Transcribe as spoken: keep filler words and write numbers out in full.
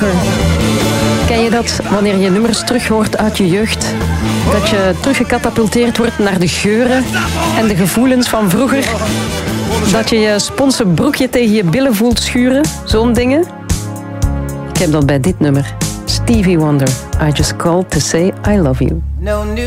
Walker. Ken je dat wanneer je nummers terug hoort uit je jeugd? Dat je teruggecatapulteerd wordt naar de geuren en de gevoelens van vroeger? Dat je je sponsen broekje tegen je billen voelt schuren? Zo'n dingen? Ik heb dat bij dit nummer. Stevie Wonder. I just called to say I love you.